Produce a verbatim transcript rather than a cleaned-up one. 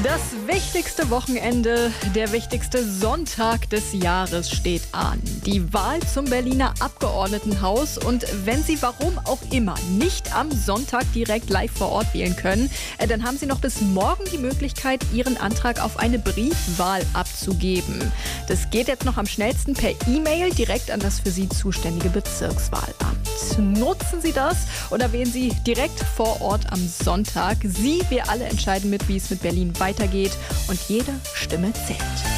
Das wichtigste Wochenende, der wichtigste Sonntag des Jahres steht an. Die Wahl zum Berliner Abgeordnetenhaus. Und wenn Sie warum auch immer nicht am Sonntag direkt live vor Ort wählen können, äh, dann haben Sie noch bis morgen die Möglichkeit, Ihren Antrag auf eine Briefwahl abzugeben. Das geht jetzt noch am schnellsten per E-Mail direkt an das für Sie zuständige Bezirkswahlamt. Nutzen Sie das oder wählen Sie direkt vor Ort am Sonntag. Sie, wir alle entscheiden mit, wie es mit Berlin weitergeht, und jede Stimme zählt.